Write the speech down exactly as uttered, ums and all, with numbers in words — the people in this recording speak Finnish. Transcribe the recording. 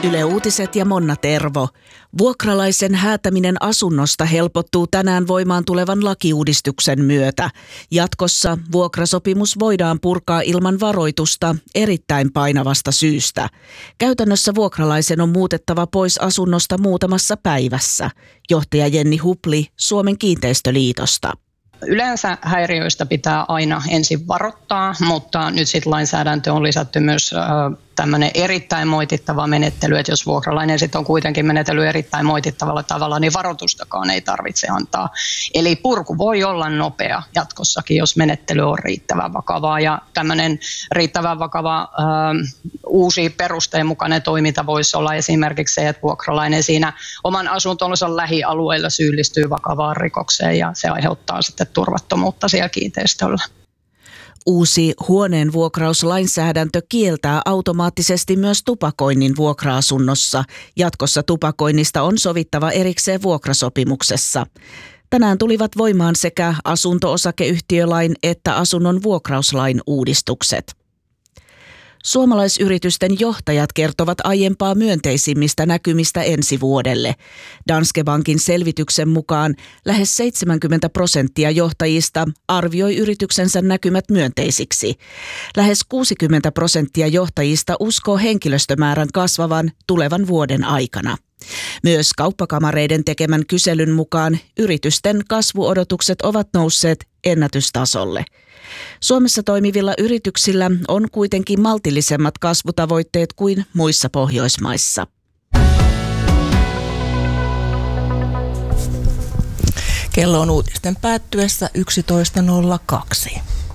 Yle Uutiset ja Monna Tervo. Vuokralaisen häätäminen asunnosta helpottuu tänään voimaan tulevan lakiuudistuksen myötä. Jatkossa vuokrasopimus voidaan purkaa ilman varoitusta erittäin painavasta syystä. Käytännössä vuokralaisen on muutettava pois asunnosta muutamassa päivässä. Johtaja Jenni Hupli Suomen kiinteistöliitosta. Yleensä häiriöistä pitää aina ensin varoittaa, mutta nyt sitten lainsäädäntö on lisätty myös äh, tämmöinen erittäin moitittava menettely, että jos vuokralainen sitten on kuitenkin menetellyt erittäin moitittavalla tavalla, niin varoitustakaan ei tarvitse antaa. Eli purku voi olla nopea jatkossakin, jos menettely on riittävän vakavaa, ja tämmöinen riittävän vakava äh, uusi perusteen mukainen toiminta voisi olla esimerkiksi se, että vuokralainen siinä oman asuntonsa lähialueella syyllistyy vakavaan rikokseen, ja se aiheuttaa sitten turvattomuutta siellä kiinteistöllä. Uusi huoneen vuokrauslainsäädäntö kieltää automaattisesti myös tupakoinnin vuokra-asunnossa. Jatkossa tupakoinnista on sovittava erikseen vuokrasopimuksessa. Tänään tulivat voimaan sekä asunto-osakeyhtiölain että asunnon vuokrauslain uudistukset. Suomalaisyritysten johtajat kertovat aiempaa myönteisimmistä näkymistä ensi vuodelle. Danske Bankin selvityksen mukaan lähes seitsemänkymmentä prosenttia johtajista arvioi yrityksensä näkymät myönteisiksi. Lähes kuusikymmentä prosenttia johtajista uskoo henkilöstömäärän kasvavan tulevan vuoden aikana. Myös kauppakamareiden tekemän kyselyn mukaan yritysten kasvuodotukset ovat nousseet ennätystasolle. Suomessa toimivilla yrityksillä on kuitenkin maltillisemmat kasvutavoitteet kuin muissa Pohjoismaissa. Kello on uutisten päättyessä yksitoista nolla kaksi.